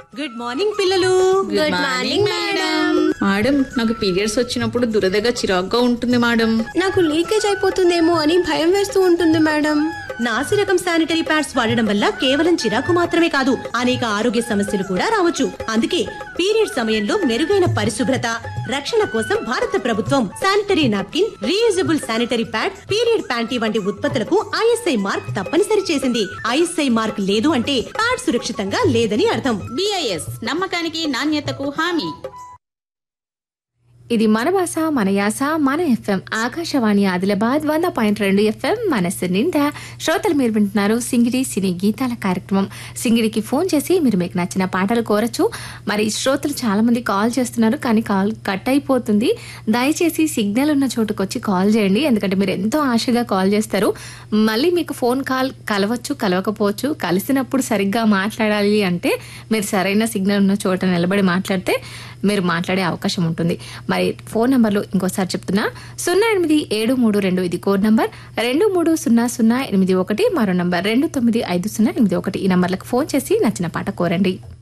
Good morning పిల్లలు. Good morning madam. Madam, నాకు periods వచ్చినప్పుడు దురదగా చిరాగ్గా ఉంటుంది మేడం. నాకు లీకేజ్ అయిపోతుందేమో అని భయం వేస్తూ ఉంటుంది మేడం. నాసి రకం శానిటరీ ప్యాడ్స్ వాడడం వల్ల కేవలం చిరాకు మాత్రమే కాదు, అనేక ఆరోగ్య సమస్యలు కూడా రావచ్చు. అందుకే పీరియడ్ సమయంలో మెరుగైన పరిశుభ్రత, రక్షణ కోసం భారత ప్రభుత్వం sanitary napkin, reusable sanitary pad, period panty వంటి ఉత్పత్తులకు ఐఎస్ఐ మార్క్ తప్పనిసరి చేసింది. ఐఎస్ఐ మార్క్ లేదు అంటే ప్యాడ్ సురక్షితంగా లేదని అర్థం. BIS నమ్మకానికి నాణ్యతకు హామీ. ఇది మన భాష మన యాస మన FM ఆకాశవాణి ఆదిలాబాద్ 100.2 FM మనస్సు నిండా. శ్రోతలు మీరు వింటున్నారు సింగిడి సినీ గీతాల కార్యక్రమం. సింగిడికి ఫోన్ చేసి మీరు మీకు నచ్చిన పాటలు కోరచ్చు. మరి శ్రోతలు చాలా మంది కాల్ చేస్తున్నారు, కానీ కాల్ కట్ అయిపోతుంది. దయచేసి సిగ్నల్ ఉన్న చోటుకు వచ్చి కాల్ చేయండి, ఎందుకంటే మీరు ఎంతో ఆశగా కాల్ చేస్తారు. మళ్ళీ మీకు ఫోన్ కాల్ కలవచ్చు, కలవకపోవచ్చు. కలిసినప్పుడు సరిగ్గా మాట్లాడాలి అంటే మీరు సరైన సిగ్నల్ ఉన్న చోట నిలబడి మాట్లాడితే మీరు మాట్లాడే అవకాశం ఉంటుంది. మరి ఫోన్ నంబర్లు ఇంకోసారి చెప్తున్నా, 087332 ఇది కోడ్ నంబర్, 230081, మరో నంబర్ 295081. ఈ నంబర్లకు ఫోన్ చేసి నచ్చిన పాట కోరండి.